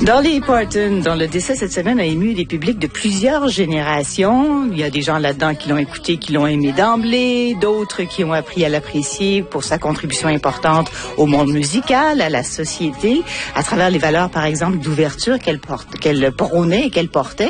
Dolly Parton, dont le décès cette semaine a ému des publics de plusieurs générations. Il y a des gens là-dedans qui l'ont écouté, qui l'ont aimé d'emblée, d'autres qui ont appris à l'apprécier pour sa contribution importante au monde musical, à la société, à travers les valeurs, par exemple, d'ouverture qu'elle prônait et qu'elle portait.